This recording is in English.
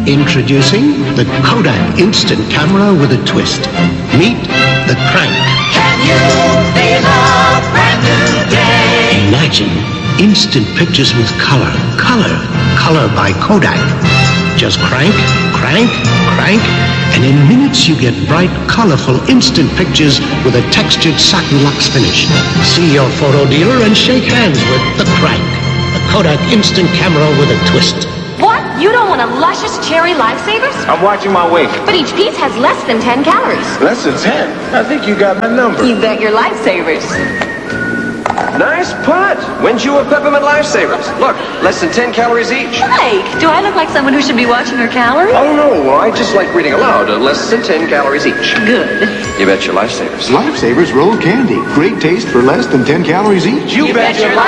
Introducing the Kodak Instant Camera with a twist. Meet the Crank. Can you feel a brand new day? Imagine instant pictures with color. Color by Kodak. Just crank, crank, crank, and in minutes you get bright, colorful, instant pictures with a textured satin lux finish. See your photo dealer and shake hands with the Crank, the Kodak Instant Camera with a twist. What? You don't want a luscious cherry lifesavers? I'm watching my weight. But each piece has less than 10 calories. Less than 10? I think you got my number. You bet your lifesavers. Nice putt. When's you a Peppermint Lifesavers? Look, less than 10 calories each. Mike, do I look like someone who should be watching her calories? Oh, no, I just like reading aloud. Less than 10 calories each. Good. You bet your Lifesavers. Lifesavers rolled candy. Great taste for less than 10 calories each. You bet your